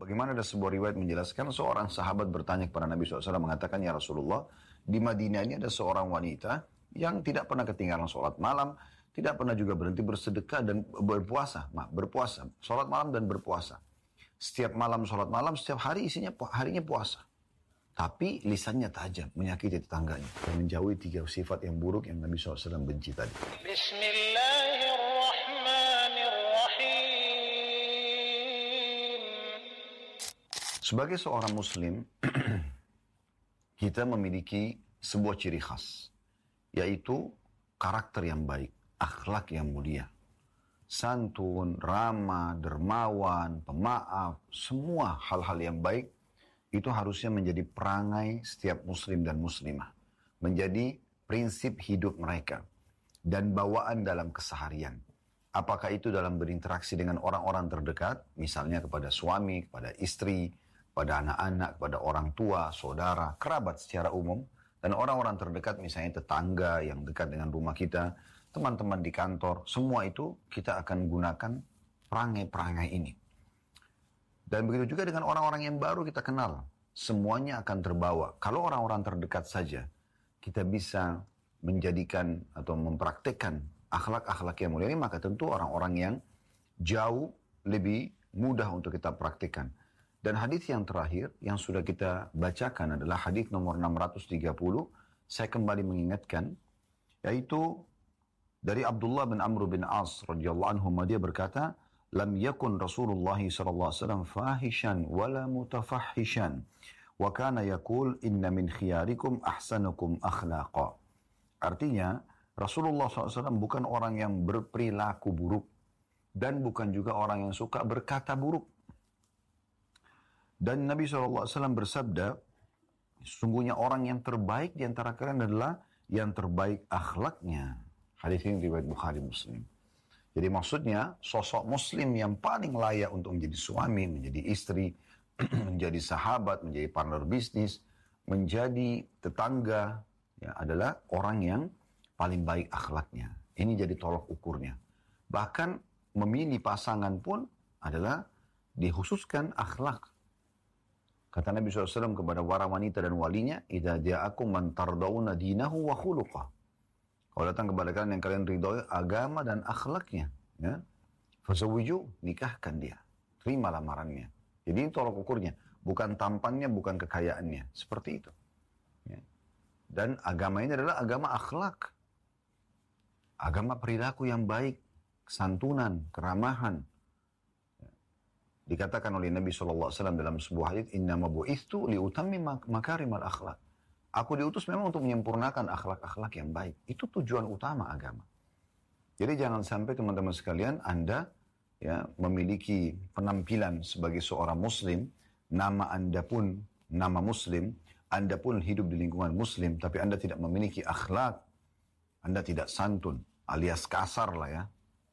Bagaimana ada sebuah riwayat menjelaskan seorang sahabat bertanya kepada Nabi SAW mengatakan, ya Rasulullah, di Madinah ini ada seorang wanita yang tidak pernah ketinggalan sholat malam, tidak pernah juga berhenti bersedekah dan berpuasa. Berpuasa, sholat malam dan berpuasa. Setiap malam sholat malam, setiap hari harinya puasa. Tapi lisannya tajam, menyakiti tetangganya. Dan menjauhi 3 sifat yang buruk yang Nabi SAW benci tadi. Sebagai seorang muslim, kita memiliki sebuah ciri khas, yaitu karakter yang baik, akhlak yang mulia. Santun, ramah, dermawan, pemaaf, semua hal-hal yang baik, itu harusnya menjadi perangai setiap muslim dan muslimah. Menjadi prinsip hidup mereka dan bawaan dalam keseharian. Apakah itu dalam berinteraksi dengan orang-orang terdekat, misalnya kepada suami, kepada istri, pada anak-anak, pada orang tua, saudara, kerabat secara umum, dan orang-orang terdekat misalnya tetangga yang dekat dengan rumah kita, teman-teman di kantor, semua itu kita akan gunakan perangai-perangai ini. Dan begitu juga dengan orang-orang yang baru kita kenal, semuanya akan terbawa. Kalau orang-orang terdekat saja, kita bisa menjadikan atau mempraktekkan akhlak-akhlak yang mulia ini, maka tentu orang-orang yang jauh lebih mudah untuk kita praktekkan. Dan hadis yang terakhir yang sudah kita bacakan adalah hadis nomor 630. Saya kembali mengingatkan, yaitu dari Abdullah bin Amr bin As radhiyallahu anhu, dia berkata, "Lam yakun Rasulullah sallallahu alaihi wasallam fahishan wala mutafahishan, wa kana yaqul inna min khiyarikum ahsanukum akhlaqa." Artinya, Rasulullah SAW bukan orang yang berperilaku buruk dan bukan juga orang yang suka berkata buruk. Dan Nabi SAW bersabda, sesungguhnya orang yang terbaik di antara kalian adalah yang terbaik akhlaknya. Hadis ini riwayat Bukhari Muslim. Jadi maksudnya sosok muslim yang paling layak untuk menjadi suami, menjadi istri, menjadi sahabat, menjadi partner bisnis, menjadi tetangga, ya, adalah orang yang paling baik akhlaknya. Ini jadi tolok ukurnya. Bahkan memilih pasangan pun adalah dikhususkan akhlak. Kata Nabi SAW kepada para wanita dan walinya, "Idza ja'akum man tardawna dinahu wa khuluqah." Kalau datang kepada kalian yang kalian ridhoi agama dan akhlaknya, ya, fazawwiju, nikahkan dia. Terima lamarannya. Jadi ini tolok ukurnya, bukan tampannya, bukan kekayaannya, seperti itu. Ya. Dan agama ini adalah agama akhlak. Agama perilaku yang baik, kesantunan, keramahan. Dikatakan oleh Nabi SAW dalam sebuah hadits, "Innama bu'itsu liutammima makarimal akhlak." Aku diutus memang untuk menyempurnakan akhlak-akhlak yang baik. Itu tujuan utama agama. Jadi jangan sampai teman-teman sekalian Anda ya memiliki penampilan sebagai seorang muslim, nama Anda pun nama muslim, Anda pun hidup di lingkungan muslim, tapi Anda tidak memiliki akhlak, Anda tidak santun, alias kasar lah ya,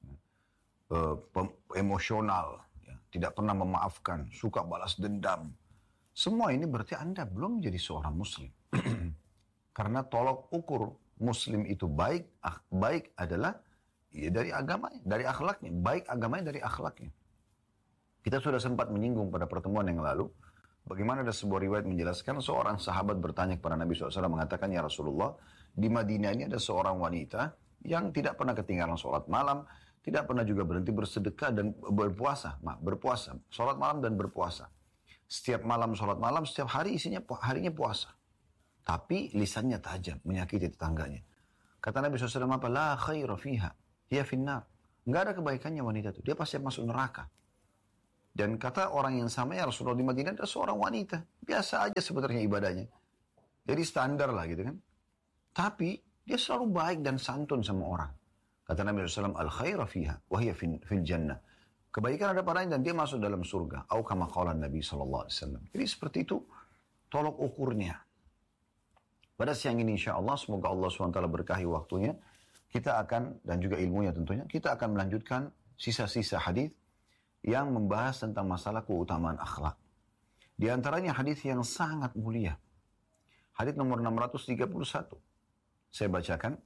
emosional, ya, tidak pernah memaafkan, suka balas dendam. Semua ini berarti Anda belum menjadi seorang muslim. Karena tolok ukur muslim itu baik adalah ya dari agamanya, dari akhlaknya. Baik agamanya dari akhlaknya. Kita sudah sempat menyinggung pada pertemuan yang lalu, bagaimana ada sebuah riwayat menjelaskan seorang sahabat bertanya kepada Nabi SAW mengatakan, ya Rasulullah, di Madinah ini ada seorang wanita yang tidak pernah ketinggalan sholat malam, tidak pernah juga berhenti bersedekah dan berpuasa. Sholat malam dan berpuasa. Setiap malam sholat malam, setiap hari harinya puasa. Tapi lisannya tajam, menyakiti tetangganya. Kata Nabi SAW, apa? La khaira fiha, hiya finnar. Nggak ada kebaikannya wanita itu, dia pasti masuk neraka. Dan kata orang yang sama, ya Rasulullah, di Madinah ada seorang wanita, biasa aja sebenarnya ibadahnya. Jadi standar lah gitu kan. Tapi dia selalu baik dan santun sama orang. Kata Nabi SAW, al khaira fiha, wa hiya fil jannah. Kebaikan ada padanya dan dia masuk dalam surga. Au kama qala Nabi SAW. Jadi seperti itu tolok ukurnya. Pada siang ini insya Allah, semoga Allah SWT berkahi waktunya, kita akan, dan juga ilmunya tentunya, kita akan melanjutkan sisa-sisa hadis yang membahas tentang masalah keutamaan akhlak. Di antaranya hadis yang sangat mulia. Hadis nomor 631. Saya bacakan.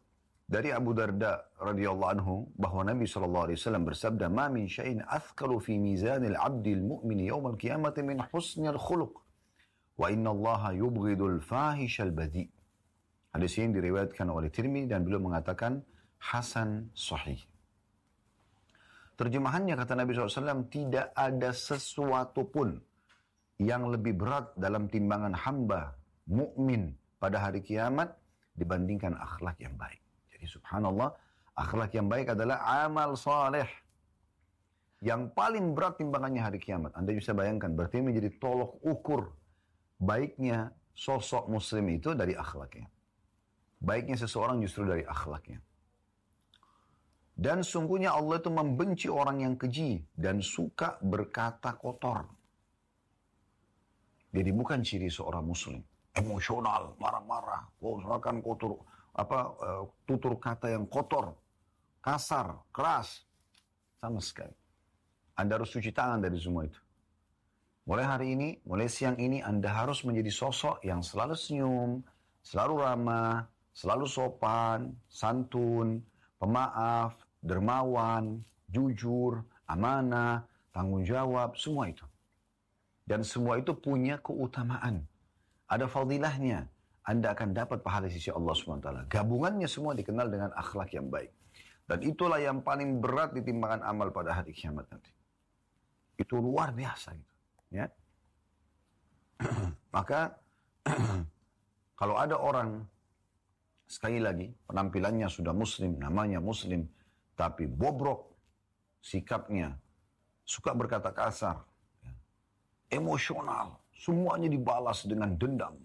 Dari Abu Darda radhiyallahu anhu bahwa Nabi SAW bersabda, "Ma min syai'in athqalu fi mizanil 'abdil mu'mini yawmal qiyamati min husnil khuluq. Wa inna Allaha yubghidul fahishal badi." Hadis ini diriwayatkan oleh Tirmidzi dan beliau mengatakan hasan sahih. Terjemahannya kata Nabi SAW, tidak ada sesuatu pun yang lebih berat dalam timbangan hamba mukmin pada hari kiamat dibandingkan akhlak yang baik. Jadi subhanallah, akhlak yang baik adalah amal saleh yang paling berat timbangannya hari kiamat. Anda bisa bayangkan, berarti menjadi tolok ukur baiknya sosok muslim itu dari akhlaknya. Baiknya seseorang justru dari akhlaknya. Dan sungguhnya Allah itu membenci orang yang keji dan suka berkata kotor. Jadi bukan ciri seorang muslim. Emosional, marah-marah, tutur kata yang kotor, kasar, keras. Sama sekali. Anda harus cuci tangan dari semua itu. Mulai hari ini, mulai siang ini, Anda harus menjadi sosok yang selalu senyum, selalu ramah, selalu sopan, santun, pemaaf, dermawan, jujur, amanah, tanggung jawab, semua itu. Dan semua itu punya keutamaan. Ada fadilahnya. Anda akan dapat pahala sisi Allah SWT. Gabungannya semua dikenal dengan akhlak yang baik. Dan itulah yang paling berat di timbangan amal pada hari kiamat nanti. Itu luar biasa gitu. Ya. Maka kalau ada orang, sekali lagi, penampilannya sudah muslim, namanya muslim, tapi bobrok sikapnya, suka berkata kasar, emosional, semuanya dibalas dengan dendam.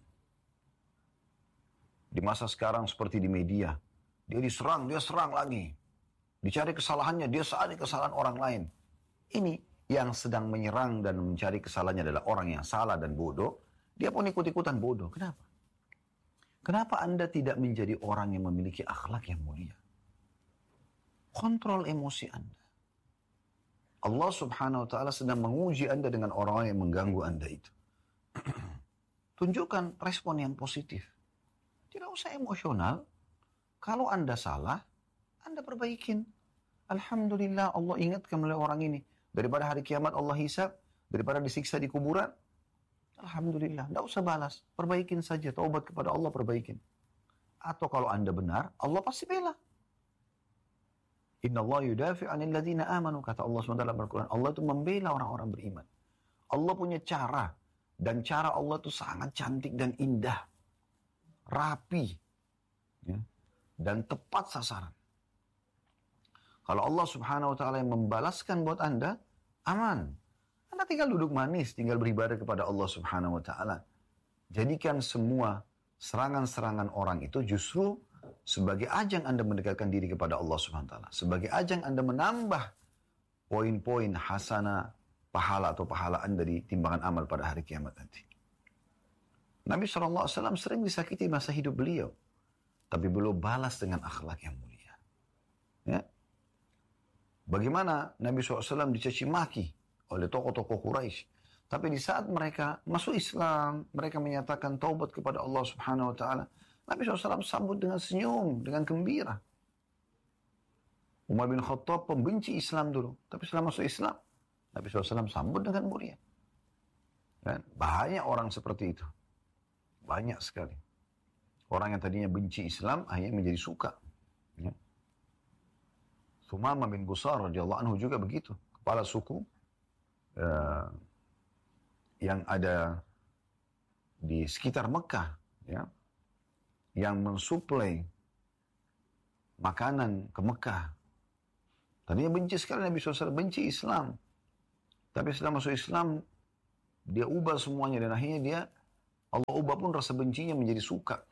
Di masa sekarang seperti di media, dia diserang, dia serang lagi. Dicari kesalahannya, dia cari kesalahan orang lain. Ini yang sedang menyerang dan mencari kesalahannya adalah orang yang salah dan bodoh. Dia pun ikut-ikutan bodoh. Kenapa? Kenapa Anda tidak menjadi orang yang memiliki akhlak yang mulia? Kontrol emosi Anda. Allah subhanahu wa ta'ala sedang menguji Anda dengan orang-orang yang mengganggu Anda itu. Tunjukkan respon yang positif. Tidak usah emosional. Kalau Anda salah, Anda perbaikin. Alhamdulillah Allah ingatkan oleh orang ini. Daripada hari kiamat Allah hisab, daripada disiksa di kuburan, alhamdulillah, tidak usah balas. Perbaikin saja, taubat kepada Allah, perbaikin. Atau kalau Anda benar, Allah pasti bela. Inna Allah yudafi' anil ladhina amanu, kata Allah SWT berquran. Allah itu membela orang-orang beriman. Allah punya cara. Dan cara Allah itu sangat cantik dan indah. Rapi. Ya, dan tepat sasaran. Kalau Allah subhanahu wa ta'ala yang membalaskan buat Anda, aman. Anda tinggal duduk manis, tinggal beribadah kepada Allah subhanahu wa ta'ala. Jadikan semua serangan-serangan orang itu justru sebagai ajang Anda mendekatkan diri kepada Allah subhanahu wa ta'ala. Sebagai ajang Anda menambah poin-poin hasanah, pahala atau pahala Anda di timbangan amal pada hari kiamat nanti. Nabi SAW sering disakiti masa hidup beliau. Tapi beliau balas dengan akhlak yang mulia. Ya. Bagaimana Nabi SAW dicaci maki oleh tokoh-tokoh Quraisy. Tapi di saat mereka masuk Islam, mereka menyatakan taubat kepada Allah Subhanahu Wa Taala. Nabi SAW sambut dengan senyum, dengan gembira. Umar bin Khattab pembenci Islam dulu, tapi setelah masuk Islam, Nabi SAW sambut dengan mulia. Dan banyak orang seperti itu, banyak sekali. Orang yang tadinya benci Islam akhirnya menjadi suka. Ya. Thumamah bin Busar radhiyallahu anhu juga begitu, kepala suku yang ada di sekitar Mekah, ya, yang mensuplai makanan ke Mekah. Tadinya benci sekali Nabi SAW, benci Islam. Tapi setelah masuk Islam, dia ubah semuanya dan akhirnya Allah ubah pun rasa bencinya menjadi suka.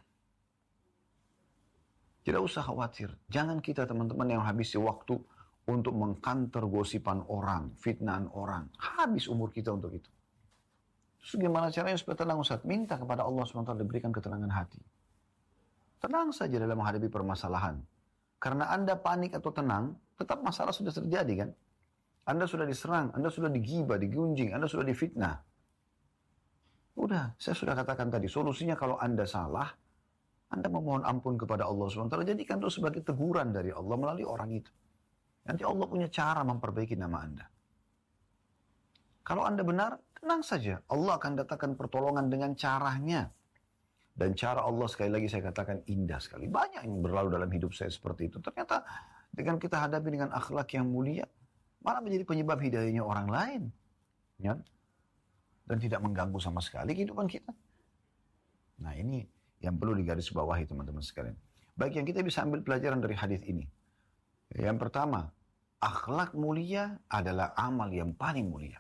Tidak usah khawatir. Jangan kita teman-teman yang habisi waktu untuk mengkanter gosipan orang, fitnahan orang. Habis umur kita untuk itu. Terus gimana caranya supaya tenang Ustaz? Minta kepada Allah SWT diberikan ketenangan hati. Tenang saja dalam menghadapi permasalahan. Karena Anda panik atau tenang, tetap masalah sudah terjadi kan? Anda sudah diserang, Anda sudah digibah, digunjing, Anda sudah difitnah. Udah, saya sudah katakan tadi, solusinya kalau Anda salah, Anda memohon ampun kepada Allah SWT, jadikan itu sebagai teguran dari Allah melalui orang itu. Nanti Allah punya cara memperbaiki nama Anda. Kalau Anda benar, tenang saja. Allah akan datangkan pertolongan dengan caranya. Dan cara Allah, sekali lagi saya katakan, indah sekali. Banyak yang berlalu dalam hidup saya seperti itu. Ternyata dengan kita hadapi dengan akhlak yang mulia, malah menjadi penyebab hidayahnya orang lain. Ya? Dan tidak mengganggu sama sekali kehidupan kita. Nah, ini yang perlu digarisbawahi teman-teman sekalian. Baik, yang kita bisa ambil pelajaran dari hadis ini. Yang pertama, akhlak mulia adalah amal yang paling mulia.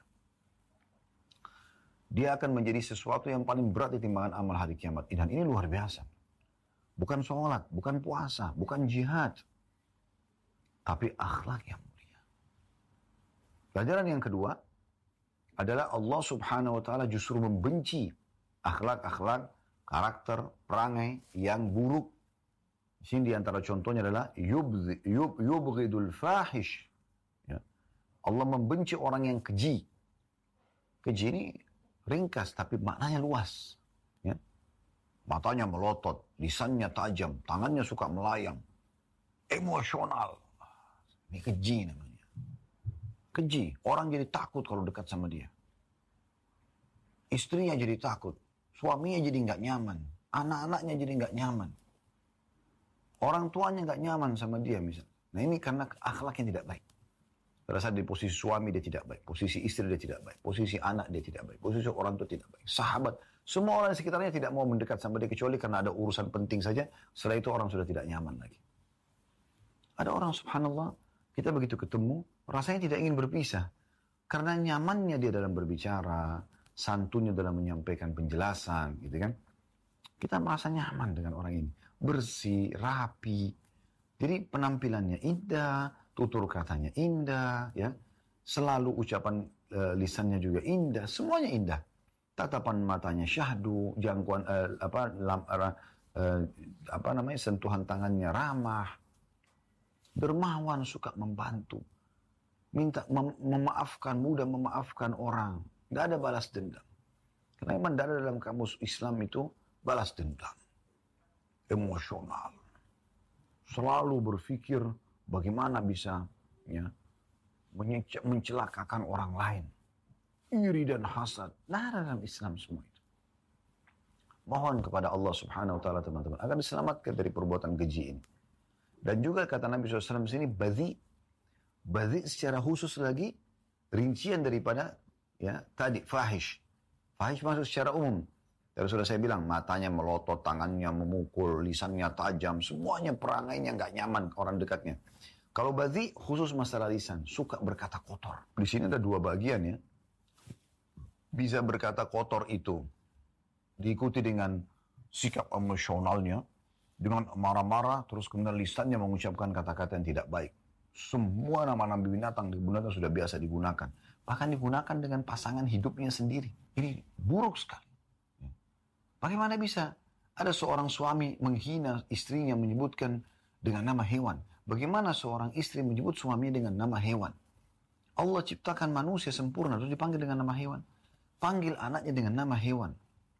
Dia akan menjadi sesuatu yang paling berat di timbangan amal hari kiamat. Dan ini luar biasa. Bukan sholat, bukan puasa, bukan jihad. Tapi akhlak yang mulia. Pelajaran yang kedua adalah Allah Subhanahu wa Ta'ala justru membenci akhlak-akhlak, karakter, perangai yang buruk. Di sini diantara contohnya adalah yubghidul fahish. Ya. Allah membenci orang yang keji. Keji ini ringkas tapi maknanya luas. Ya. Matanya melotot, lisannya tajam, tangannya suka melayang. Emosional. Ini keji namanya. Keji. Orang jadi takut kalau dekat sama dia. Istrinya jadi takut. Suaminya jadi nggak nyaman. Anak-anaknya jadi nggak nyaman. Orang tuanya nggak nyaman sama dia misalnya. Nah ini karena akhlak yang tidak baik. Pada saat di posisi suami dia tidak baik. Posisi istri dia tidak baik. Posisi anak dia tidak baik. Posisi orang tua tidak baik. Sahabat. Semua orang di sekitarnya tidak mau mendekat sama dia. Kecuali karena ada urusan penting saja. Setelah itu orang sudah tidak nyaman lagi. Ada orang subhanallah. Kita begitu ketemu. Rasanya tidak ingin berpisah. Karena nyamannya dia dalam berbicara. Santunnya dalam menyampaikan penjelasan. Gitu kan. Kita merasa nyaman dengan orang ini. Bersih, rapi. Jadi penampilannya indah. Tutur katanya indah, ya. Selalu ucapan lisannya juga indah, semuanya indah. Tatapan matanya syahdu, jangkauan sentuhan tangannya ramah. Dermawan, suka membantu. Minta memaafkan, mudah memaafkan orang. Gak ada balas dendam. Karena memang ada dalam kamus Islam itu balas dendam. Emosional. Selalu berpikir bagaimana bisa ya, mencelakakan orang lain. Iri dan hasad. Nah, dalam Islam semua itu. Mohon kepada Allah Subhanahu wa Ta'ala teman-teman agar diselamatkan dari perbuatan keji ini. Dan juga kata Nabi SAW di sini badhi. Badhi secara khusus lagi rincian daripada ya tadi fahish. Fahish masuk secara umum. Tapi sudah saya bilang matanya melotot, tangannya memukul, lisannya tajam, semuanya perangainya nggak nyaman orang dekatnya. Kalau badhi khusus masalah lisan, suka berkata kotor. Di sini ada dua bagian ya. Bisa berkata kotor itu diikuti dengan sikap emosionalnya, dengan marah-marah, terus kemudian lisannya mengucapkan kata-kata yang tidak baik. Semua nama-nama binatang sudah biasa digunakan. Bahkan digunakan dengan pasangan hidupnya sendiri. Ini buruk sekali. Bagaimana bisa ada seorang suami menghina istrinya menyebutkan dengan nama hewan? Bagaimana seorang istri menyebut suaminya dengan nama hewan? Allah ciptakan manusia sempurna terus dipanggil dengan nama hewan. Panggil anaknya dengan nama hewan.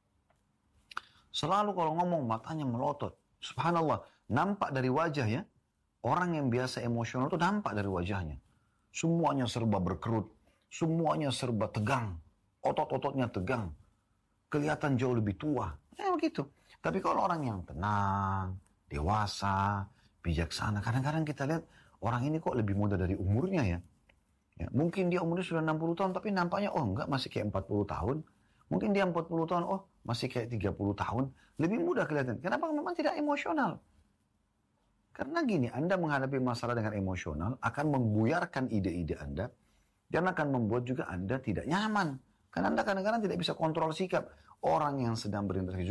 Selalu kalau ngomong matanya melotot. Subhanallah, nampak dari wajah ya. Orang yang biasa emosional itu nampak dari wajahnya. Semuanya serba berkerut. Semuanya serba tegang. Otot-ototnya tegang. Kelihatan jauh lebih tua. Ya begitu. Tapi kalau orang yang tenang, dewasa, bijaksana. Kadang-kadang kita lihat orang ini kok lebih muda dari umurnya ya. Ya mungkin dia umurnya sudah 60 tahun tapi nampaknya oh enggak masih kayak 40 tahun. Mungkin dia 40 tahun oh masih kayak 30 tahun. Lebih muda kelihatan. Kenapa? Memang tidak emosional. Karena gini, Anda menghadapi masalah dengan emosional akan membuyarkan ide-ide Anda. Dan akan membuat juga Anda tidak nyaman. Karena Anda kadang-kadang tidak bisa kontrol sikap orang yang sedang berinteraksi